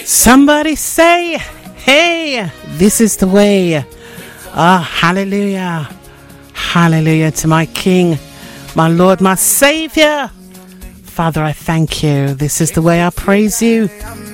Somebody say, hey, this is the way. Hallelujah. Hallelujah to my King, my Lord, my Savior. Father, I thank you. This is the way I praise you.